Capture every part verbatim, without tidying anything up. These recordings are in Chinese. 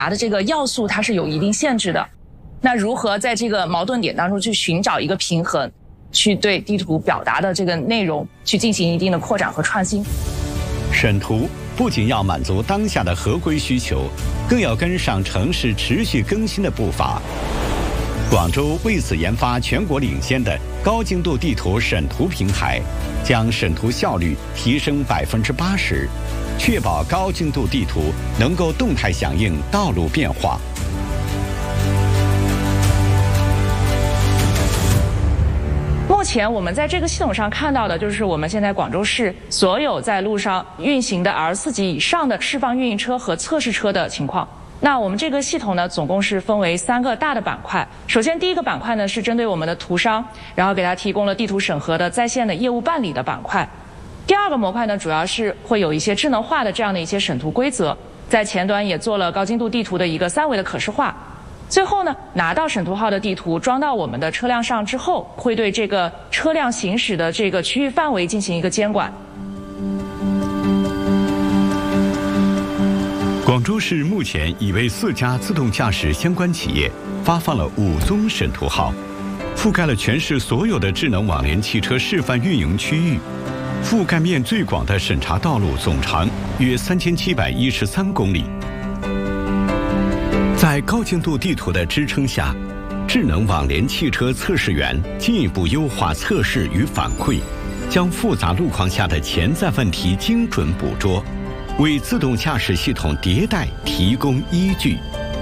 的这个要素它是有一定限制的。那如何在这个矛盾点当中去寻找一个平衡，去对地图表达的这个内容去进行一定的扩展和创新？ 审图不仅要满足当下的合规需求，更要跟上城市持续更新的步伐。广州为此研发全国领先的高精度地图审图平台，将审图效率提升百分之八十，确保高精度地图能够动态响应道路变化。 目前我们在这个系统上看到的就是我们现在广州市所有在路上运行的 L 四 级以上的释放运营车和测试车的情况。那我们这个系统呢，总共是分为三个大的板块。首先，第一个板块呢是针对我们的图商，然后给它提供了地图审核的在线的业务办理的板块。第二个模块呢，主要是会有一些智能化的这样的一些审图规则，在前端也做了高精度地图的一个三维的可视化。最后呢，拿到审图号的地图装到我们的车辆上之后，会对这个车辆行驶的这个区域范围进行一个监管。 广州市目前已为四家自动驾驶相关企业发放了五宗审图号，覆盖了全市所有的智能网联汽车示范运营区域，覆盖面最广的审查道路总长约三千七百一十三公里。在高精度地图的支撑下，智能网联汽车测试员进一步优化测试与反馈，将复杂路况下的潜在问题精准捕捉，为自动驾驶系统迭代提供依据。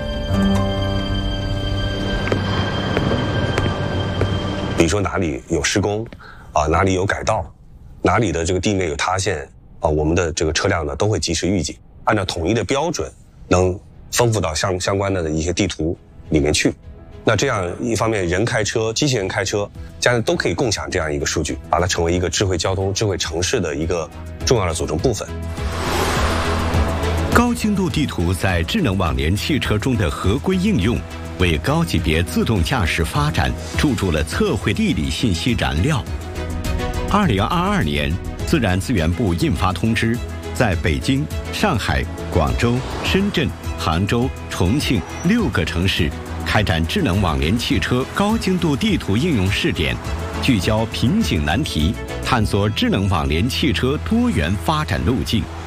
比如说哪里有施工，啊，哪里有改道，哪里的这个地面有塌陷，啊，我们的这个车辆呢都会及时预警，按照统一的标准，能丰富到相相关的一些地图里面去。那这样一方面人开车、机器人开车，家人都可以共享这样一个数据，把它成为一个智慧交通、智慧城市的一个重要的组成部分。 高精度地图在智能网联汽车中的合规应用，为高级别自动驾驶发展注入了测绘地理信息燃料。二零二二年，自然资源部印发通知，在北京、上海、广州、深圳、杭州、重庆六个城市开展智能网联汽车高精度地图应用试点，聚焦瓶颈难题，探索智能网联汽车多元发展路径。